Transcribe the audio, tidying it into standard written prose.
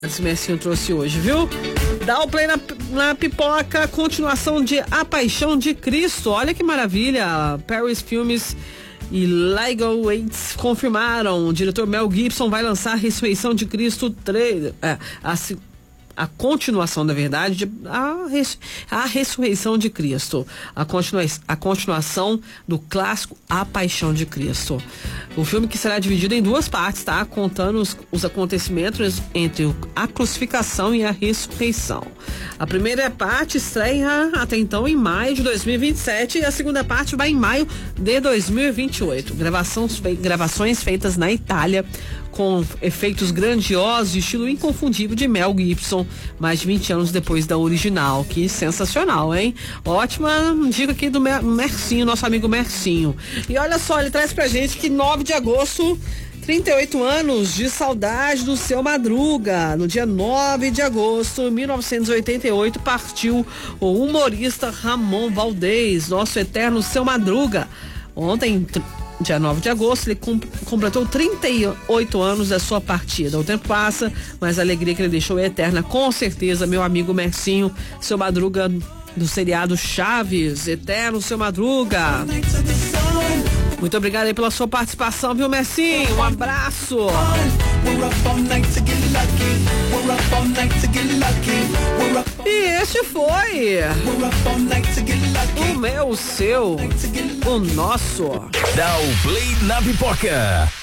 Esse Mercinho trouxe hoje, viu? Dá o play na pipoca, continuação de A Paixão de Cristo. Olha que maravilha. Paris Filmes e Lego Waits confirmaram. O diretor Mel Gibson vai lançar Ressurreição de Cristo 3. A continuação, na verdade, a ressurreição de Cristo. A continuação do clássico A Paixão de Cristo. O filme que será dividido em duas partes, tá? Contando os acontecimentos entre a crucificação e a ressurreição. A primeira parte estreia até então em maio de 2027 e a segunda parte vai em maio de 2028. Gravações feitas na Itália com efeitos grandiosos e estilo inconfundível de Mel Gibson, mais de 20 anos depois da original. Que sensacional, hein? Ótima dica aqui do Mercinho, nosso amigo Mercinho. E olha só, ele traz pra gente que 9 de agosto, 38 anos de saudade do Seu Madruga. No dia 9 de agosto de 1988 partiu o humorista Ramon Valdez, nosso eterno Seu Madruga. Ontem, dia 9 de agosto, ele completou 38 anos da sua partida. O tempo passa, mas a alegria que ele deixou é eterna. Com certeza, meu amigo Mercinho, Seu Madruga do seriado Chaves, eterno Seu Madruga. Muito obrigado aí pela sua participação, viu, Mercinho? Um abraço. E este foi o meu, o seu, o nosso. Dá o play na pipoca.